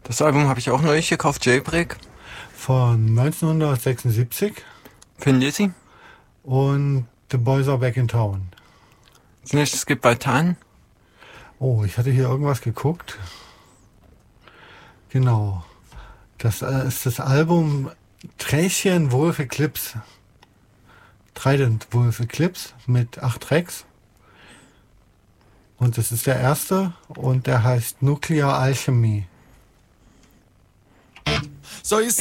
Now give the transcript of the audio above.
Das Album habe ich auch neulich gekauft, Jailbreak. Von 1976 Findet Sie? und The Boys Are Back in Town. Das nächste gibt Baltan. Oh, ich hatte hier irgendwas geguckt. Genau. Das ist das Album Thräschen Wolf Eclipse. Trident Wolf Eclipse mit 8 Tracks. Und das ist der erste und der heißt Nuclear Alchemy. So you